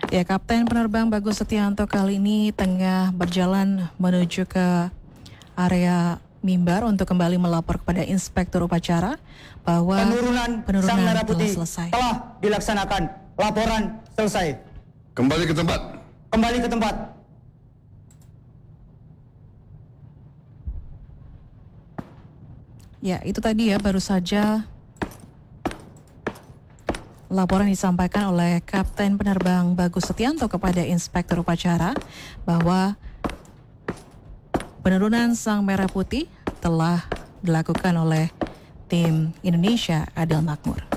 Ya, Kapten Penerbang Bagus Setianto kali ini tengah berjalan menuju ke area mimbar untuk kembali melapor kepada Inspektur Upacara bahwa penurunan Sang Merah telah Putih selesai. telah dilaksanakan. Laporan selesai. Kembali ke tempat. Kembali ke tempat. Ya, itu tadi ya baru saja laporan disampaikan oleh Kapten Penerbang Bagus Setianto kepada Inspektur Upacara bahwa penurunan Sang Merah Putih telah dilakukan oleh tim Indonesia Adil Makmur.